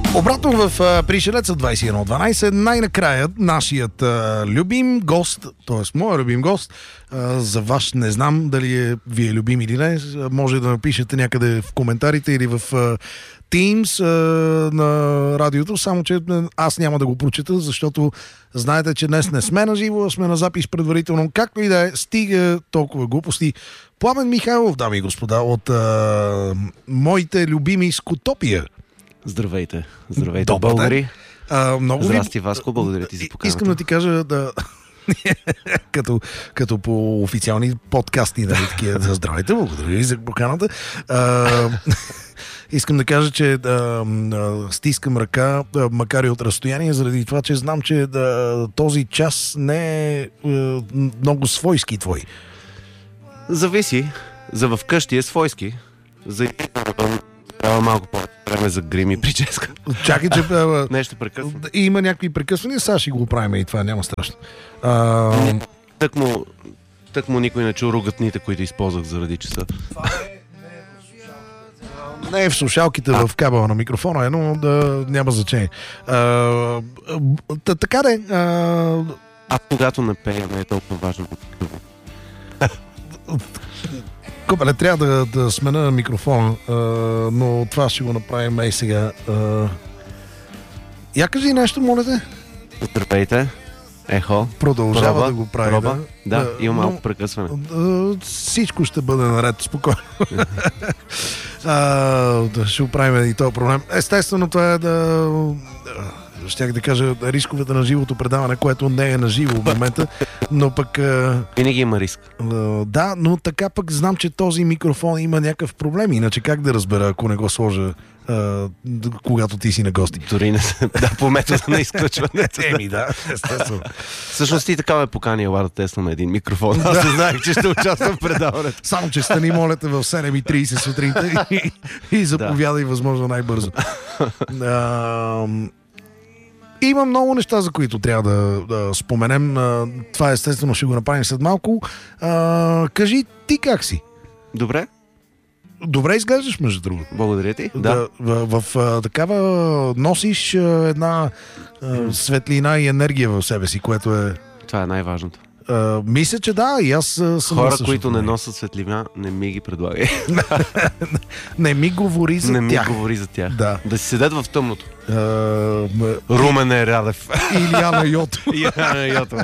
Обратно в Пришелеца 2112, най-накрая нашият любим гост, т.е. моят любим гост, за ваш не знам дали ви е любим или не, може да напишете някъде в коментарите или в Teams на радиото, само че аз няма да го прочета, защото знаете, че днес не сме на живо, а сме на запис предварително. Както и да е, стига толкова глупости. Пламен Михайлов, дами и господа, от моите любими Скутопия. Здравейте, българи. Много Здрасти, Васко, благодаря ти за поканата. Искам да ти кажа като по официални подкасти, нали, такива, здравейте, благодаря ви за поканата. Искам да кажа, че стискам ръка, макар и от разстояние, заради това, че знам, че този час не е много свойски твой. Зависи. За вкъщи е свойски. За трябва малко по-време за грим и прическа. Чакай, че нещо прекъсва. Има някакви прекъсвания, сега ще го правим и това няма страшно. Тъкмо никой не чу ругатните, които използвах заради часа. Не е в слушалките, в кабела на микрофона, но няма значение. Така де. Когато не пея, не е толкова важно. Копеле, трябва да смена микрофона, но това ще го направим и сега. Я кажи нещо, моля те. Здравейте. Ехо. Продължава проба, да го прави. Проба. Да, има малко прекъсване. Всичко ще бъде наред, спокойно. Ще оправим и този проблем. Естествено, това е щях да кажа рисковете на живото предаване, което не е на живо в момента, но пък... Винаги има риск. Да, но така пък знам, че този микрофон има някакъв проблем, иначе как да разбера, ако не го сложа, когато ти си на гости? Дори не да, по метода на изключването. Да, естествено. Всъщност ти така ме покани, ела да тестваме един микрофон. Аз не знаех, че ще участвам в предаването. Само, че стани, молете, в 7:30 сутринта и заповядай възможно най-бързо. Има много неща, за които трябва да споменем. Това естествено ще го направим след малко. Кажи, ти как си? Добре. Добре изглеждаш, между другото. Благодаря ти. Да. В такава носиш една светлина и енергия в себе си, което е... Това е най-важното. Мисля, че да, и аз съм... Хора, които не носят светлина, не ми ги предлагай. Не ми говори за тях. Не ми говори за тях. Да си седят в тъмното. Румен е Радев. Или Ана Йотова. Ана Йотова.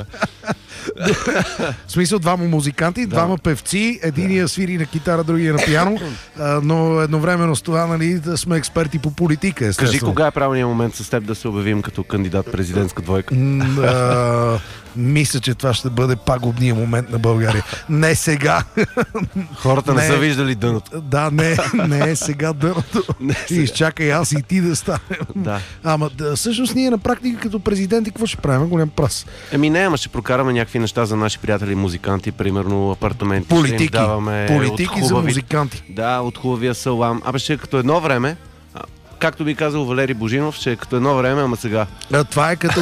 В смисъл, двама музиканти, двама певци, единия свири на китара, другия на пиано, но едновременно с това, нали, да сме експерти по политика, естествено. Кажи, кога е правилният момент с теб да се обявим като кандидат президентска двойка? Мисля, че това ще бъде пагубният момент на България. Не сега. Хората не са виждали дъното. Да, не е сега дъното. Изчакай аз и ти да станем. Да. Ама всъщност ние на практика като президенти какво ще правим? Голям прас. Ама ще прокараме някакви неща за наши приятели музиканти, примерно апартаменти. Политики за музиканти. Да, от хубавия салам. Ще е като едно време. Както би казал Валери Божинов, ще е като едно време, ама сега. Това е като...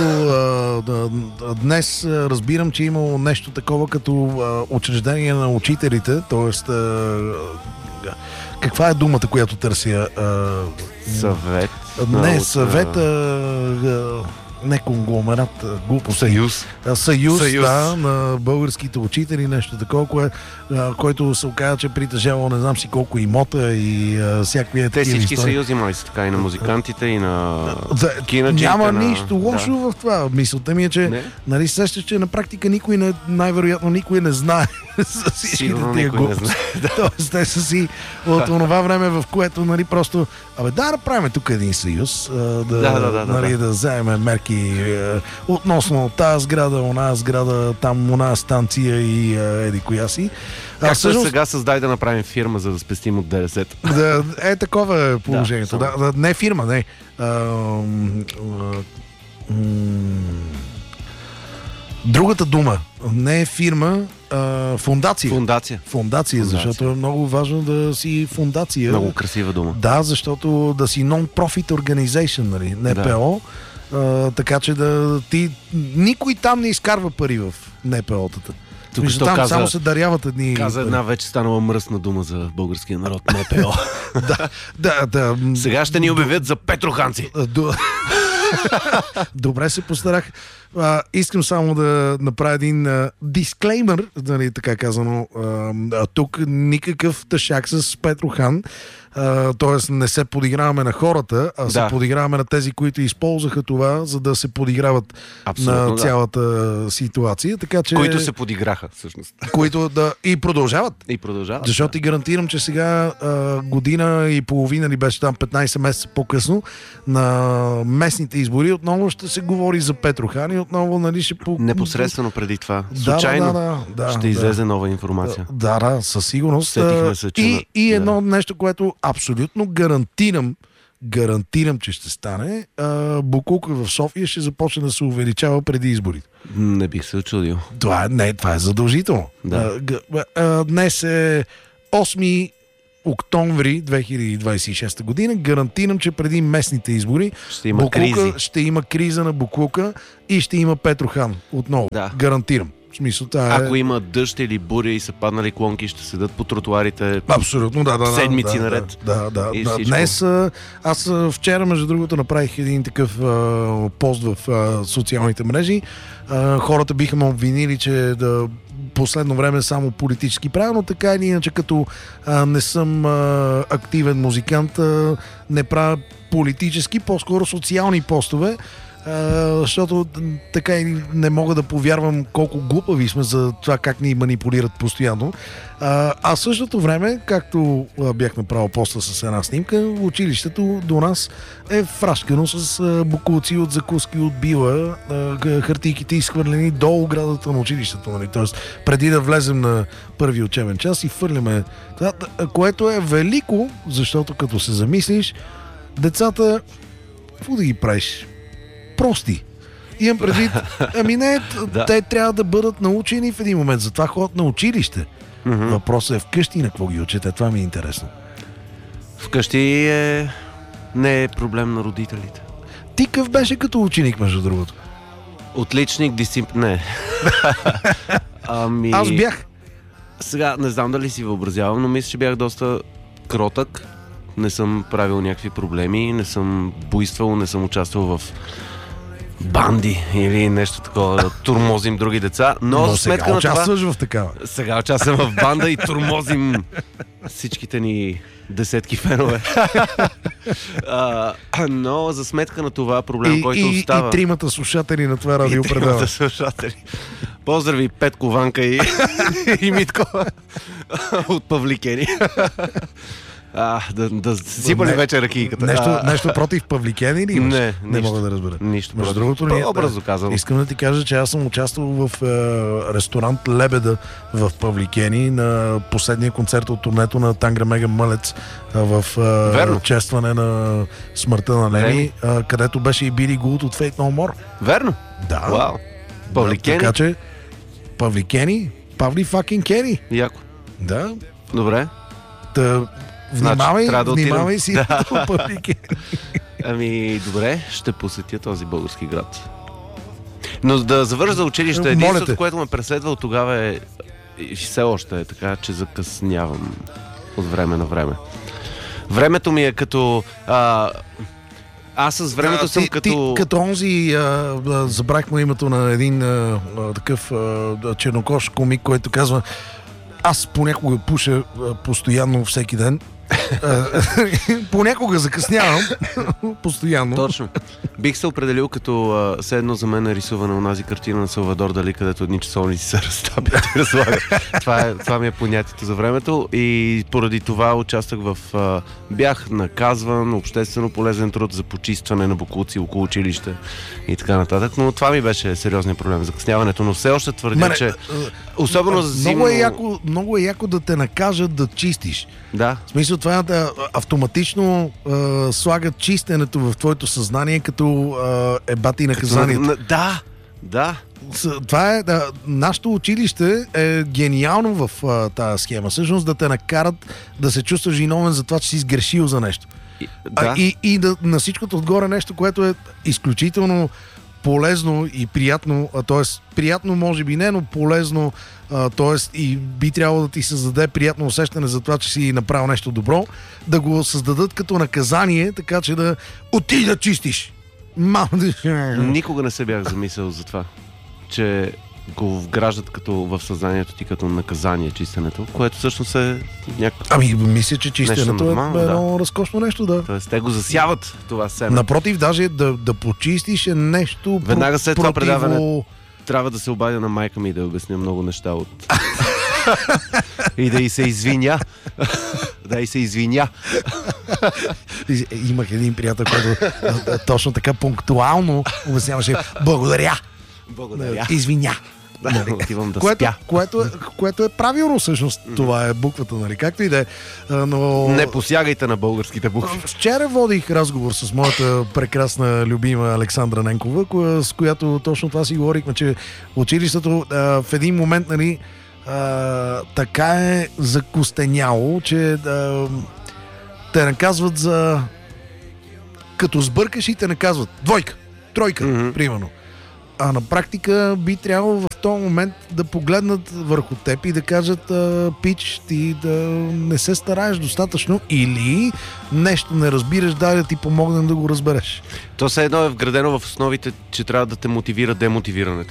днес разбирам, че имало нещо такова като учреждение на учителите, т.е. каква е думата, която търся? Съвет. Не, съвет... не конгломерат, глупо. Съюз, да, на българските учители, нещо такова, който се оказа, че притежавал не знам си колко имота и всякакви такива истории. Те всички истории. съюзи май са така, и на музикантите, и на кинаджите. Няма нищо лошо в това. Мисълта ми е, че нали сещаш, че на практика най-вероятно никой не знае за всичките тия глупости. Тоест, те са си от това време, в което нали просто да направим тук един съюз, да вземем мерки относно тази сграда, она сграда, там она станция и еди коя си. Както сега създай да направим фирма, за да спестим от ДДС. Такова е положението. Не фирма, не. Другата дума не е фирма, фундация, защото е много важно да си фундация. Много красива дума. Да, защото да си non-profit organization, нали, НПО. Така че никой там не изкарва пари в НПО-тата. Мисля, там само се даряват едни... Каза една вече станала мръсна дума за българския народ, НПО. Да. Сега ще ни обявят за петроханци. Добре се постарах. Искам само да направя един дисклеймър, нали, така казано. Тук никакъв тъшак с Петрохан. Т.е. не се подиграваме на хората, а се подиграваме на тези, които използваха това, за да се подиграват на цялата ситуация. Така, че... Които се подиграха, всъщност. Които и продължават. Защото ти гарантирам, че сега година и половина ли беше там, 15 месеца по-късно, на местните избори отново ще се говори за Петрохан и отново, нали, ще... Непосредствено преди това. Случайно ще излезе нова информация. Да, със сигурност. Сетихме се, че... И едно нещо, което абсолютно гарантирам, че ще стане. Буклука в София ще започне да се увеличава преди изборите. Не бих се очудил. Това е задължително. Да. Днес е 8 октомври 2026 година. Гарантирам, че преди местните избори ще има криза на буклука и ще има Петрохан отново. Да. Гарантирам. В смисъл, ако има дъжд или буря и са паднали клонки, ще седат по тротуарите. Абсолютно, седмици наред. Да. Днес, аз вчера, между другото, направих един такъв пост в социалните мрежи. Хората биха ме обвинили, че последно време само политически правилно, така или иначе, като не съм активен музикант, не правя политически, по-скоро социални постове. Защото така и не мога да повярвам колко глупави сме за това как ни манипулират постоянно. А в същото време, както бях направил поста с една снимка, училището до нас е фрашкано с бокуци от закуски от била, хартийките изхвърлени до оградата на училището. Нали? Тоест, преди да влезем на първи учебен час и хвърляме това, което е велико, защото като се замислиш, децата, какво да ги правиш? Прости. Имам предвид, те трябва да бъдат научени в един момент. Затова ходят на училище. Въпросът е вкъщи на какво ги учите. Това ми е интересно. Вкъщи не е проблем на родителите. Ти къв беше като ученик, между другото? Отличник, не. Аз бях. Сега не знам дали си въобразявам, но мисля, че бях доста кротък. Не съм правил някакви проблеми, не съм буйствал, не съм участвал в банди или нещо такова, да турмозим други деца. Но за сметка сега участваш в такава. Сега участвам в банда и турмозим всичките ни десетки фенове. Но за сметка на това проблем, който остава... И тримата слушатели на това радиопредаване. Поздрави Петко, Ванка и Митко от Павликени. Да сипали вече ракийката. Нещо против Павликени или имаш? Не мога да разбера. Нищо между другото, образно казвам. Искам да ти кажа, че аз съм участвал в ресторант Лебеда в Павликени на последния концерт от турнето на Тангра Мега Мълец в честване на смъртта на Леми, където беше и Били Гулт от Fate No More. Верно? Да. Вау. Павликени? Така че Павликени, Павли факин Кени. Яко. Да. Добре. Внимавай си. Добре, ще посетя този български град. Но да завържа за училище, единството, което ме преследва от тогава и все още е така, че закъснявам от време на време. Времето ми е като... Аз с времето съм като... Като онзи, забрах му името на един такъв чернокож комик, който казва: аз понякога пуша постоянно всеки ден. Понякога закъснявам. Постоянно. Точно. Бих се определил като все едно за мен е рисувана онази картина на Салвадор Дали, където едни часовници се разтапят и разлагат. Това ми е понятието за времето и поради това участвах бях наказван, обществено полезен труд за почистване на боклуци около училище и така нататък, но това ми беше сериозният проблем, закъсняването, но все още твърдя, че особено за зимно... Много е яко да те накажат да чистиш. Да. В смисъл това да автоматично слагат чистенето в твоето съзнание като бати наказанието. Да. Това е, нашето училище е гениално в тази схема. Всъщност да те накарат да се чувстваш виновен за това, че си сгрешил за нещо. И на всичкото отгоре нещо, което е изключително полезно и приятно, т.е. приятно може би не, но полезно, т.е. и би трябвало да ти създаде приятно усещане за това, че си направил нещо добро, да го създадат като наказание, така че да отиди да чистиш. Никога не се бях замислял за това, че го вграждат като в съзнанието ти като наказание чистенето, което всъщност е някакво... мисля, че чистенето е едно разкошно нещо, да. Тоест, те го засяват това семе. Напротив, даже да почистиш е нещо веднага след това предаване трябва да се обадя на майка ми и да обясня много неща от... и да й се извиня. Да й се извиня. Имах един приятел, който точно така пунктуално обясняваше благодаря. Извиня. Отивам да спя. Което е правилно всъщност. Това е буквата, нали? Както и да е. Но... Не посягайте на българските букви. Вчера водих разговор с моята прекрасна любима Александра Ненкова, с която точно това си говорихме, че училището в един момент, нали, така е закостеняло, че те наказват за... Като сбъркаш и те наказват двойка, тройка, примерно. А на практика би трябвало в този момент да погледнат върху теб и да кажат пич, ти да не се стараеш достатъчно или нещо не разбираш, да ти помогнем да го разбереш. То все едно е вградено в основите, че трябва да те мотивира демотивирането.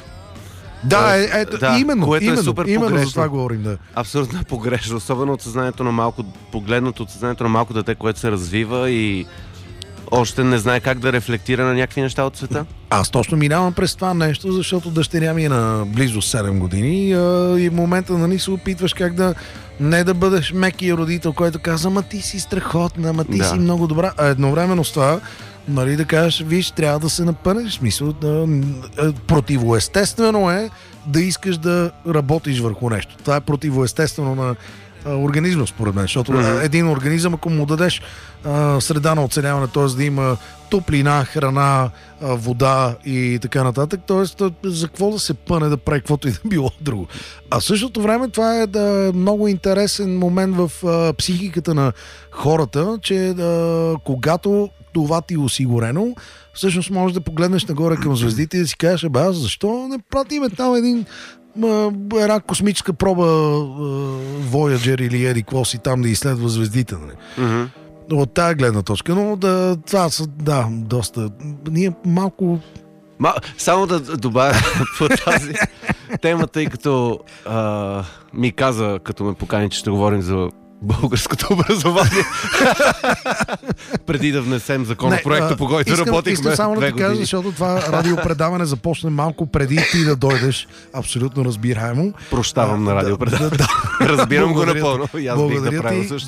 Да, именно. Което е супер погрешно. За това говорим, да. Абсолютно е погрешно, особено от съзнанието на малко, погледнато от съзнанието на малко дете, което се развива и още не знае как да рефлектира на някакви неща от света. Аз точно минавам през това нещо, защото дъщеря ми е на близо 7 години и в момента, нали, се опитваш как да не да бъдеш мекия родител, който казва, ма ти си страхотна, ма ти си много добра. А едновременно с това, нали, да кажеш, виж, трябва да се напънеш, в смисъл, противоестествено е да искаш да работиш върху нещо. Това е противоестествено на организма, според мен, защото един организъм, ако му дадеш среда на оцеляване, т.е. да има топлина, храна, вода и така нататък, т.е. за какво да се пъне да прави каквото и да било друго. А в същото време това е много интересен момент в психиката на хората, че когато това ти е осигурено, всъщност можеш да погледнеш нагоре към звездите и да си кажеш, аз защо не пратиме там една космическа проба Voyager или еди какво си там да изследва звездите. Нали? От тая гледна точка, но това са, доста... Ние малко... Само да добавя по тази тема, тъй като ми каза, като ме покани, че ще говорим за българското образование. Преди да внесем законопроекта, по който работихме. Искам само да ти кажа, защото това радиопредаване започне малко преди ти да дойдеш. Абсолютно разбираемо. Прощавам на радиопредаване. Разбирам го напълно. И аз бих направил също.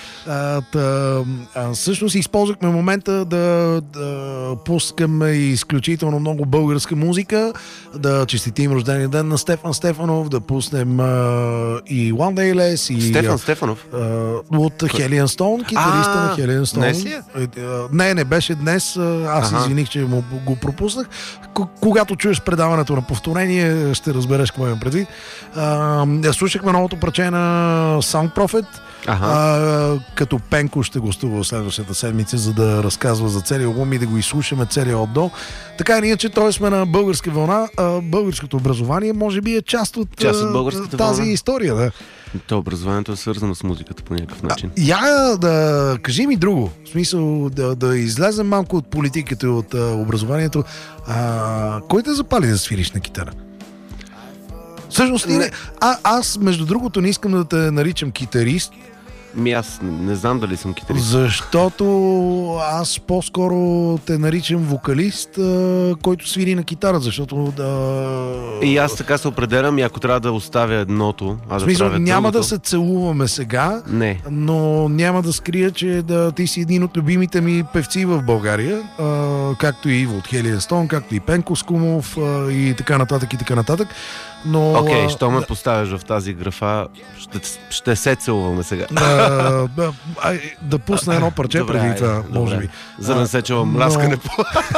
Всъщност използвахме момента да пускаме изключително много българска музика, да честитим рождения ден на Стефан Стефанов, да пуснем и One Day Less и... Стефан Стефанов? От Hellion Stone, китариста на Hellion Stone. Днес ли е? Не беше днес. Аз извиних, че го пропуснах. Когато чуеш предаването на повторение, ще разбереш какво имам предвид. Слушахме новото парче на Sound Prophet. Като Пенко ще гостува в следващата седмица, за да разказва за целия албум и да го изслушаме целия от до. Така и ние, че той сме на българска вълна. Българското образование може би е част от тази история. Да. То образованието е свързано с музиката по някакъв начин. Да кажи ми друго. В смисъл да излезем малко от политиката и от образованието. Кой те запали да свириш на китара? Всъщност, аз, между другото, не искам да те наричам китарист. Аз не знам дали съм китарист. Защото аз по-скоро те наричам вокалист, който свири на китара, защото И аз така се определям и ако трябва да оставя едното, в смисъл, няма да се целуваме сега, но няма да скрия, че ти си един от любимите ми певци в България, както и Иво от Hellion Stone, както и Пенко Скумов и така нататък и така нататък. Окей, що ме поставяш в тази графа, ще се целуваме сега. Да пусна едно парче преди това, може би. За да не се чувам мляскане по...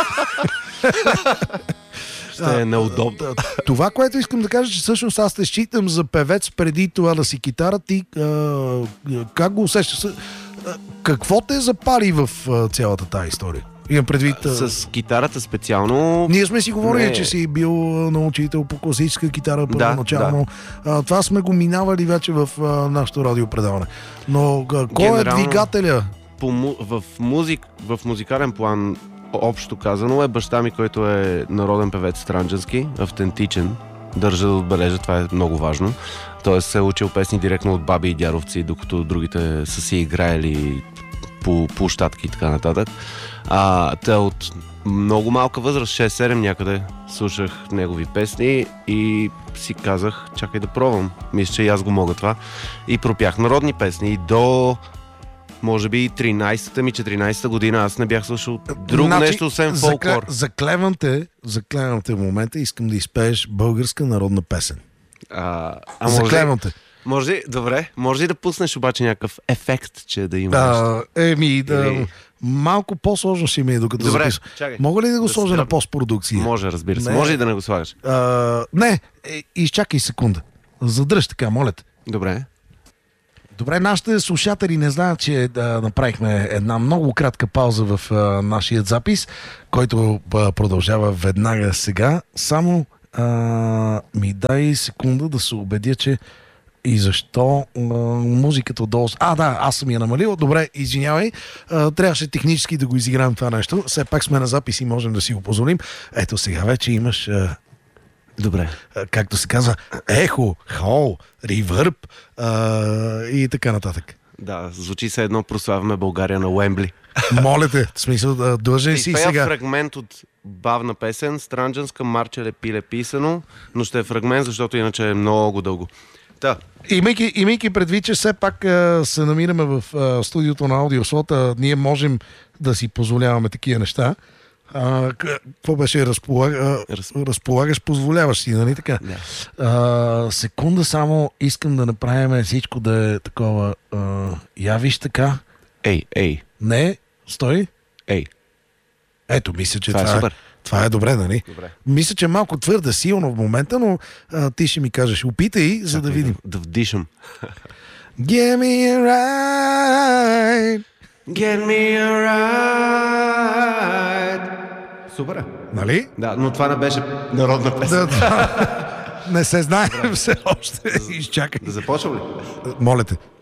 Ще е неудобно. Това, което искам да кажа, че всъщност аз те считам за певец преди това да си китара. Ти как го усещаш? Какво те запали в цялата тази история? Имам предвид... С китарата специално... Ние сме си говорили, че си бил на учител по класическа китара първоначално. Това сме го минавали вече в нашото радиопредаване. Но кой е двигателя? В музикален план, общо казано, е баща ми, който е народен певец странджански, автентичен. Държа да отбележа, това е много важно. Тоест се е учил песни директно от баби и дядовци, докато другите са си играели по площадки и така нататък. Те от много малка възраст, 6-7 някъде, слушах негови песни и си казах, чакай да пробвам. Мисля, че и аз го мога това. И пропях народни песни. И до, може би, 13-та ми, 14-та година аз не бях слушал друго нещо, освен фолклор. Заклевам те в момента, искам да изпееш българска народна песен. Заклевам те. Може ли да пуснеш обаче някакъв ефект, че да има нещо? Малко по-сложно ще ми е докато записвам. Мога ли да го сложа на постпродукция? Може, разбира се. Може и да не го слагаш. Не, изчакай секунда. Задръж така, моля те. Добре, нашите слушатели не знаят, че направихме една много кратка пауза в нашия запис, който продължава веднага сега. Само ми дай секунда да се убедя, че и защо музиката отдолу... аз съм я намалил. Добре, извинявай. Трябваше технически да го изиграем това нещо. Все пак сме на запис и можем да си го позволим. Ето сега вече имаш... Добре. Както се казва, ехо, хол, ревърб и така нататък. Да, звучи се едно прославяме България на Уембли. Моля те, в смисъл, длъжен си сега. Пея фрагмент от бавна песен, странджанска, Марчеле пиле писано, но ще е фрагмент, защото иначе е много дълго. Имайки предвид, че все пак се намираме в студиото на Аудиослот, ние можем да си позволяваме такива неща. Какво беше? Разполагаш, позволяваш си, нали така? Да. Секунда само, искам да направим всичко да е такова. Я виж така. Ей. Не, стой. Ей. Ето, мисля, че това е супер. Това е добре, нали? Добре. Мисля, че е малко твърде силно в момента, но ти ще ми кажеш, опитай, за да видим. Да вдишам. Give me a ride. Get me a ride. Супер. Нали? Да, но това не беше народна песен. Не се знае все още. Изчакай. Да започвам ли? Моля те.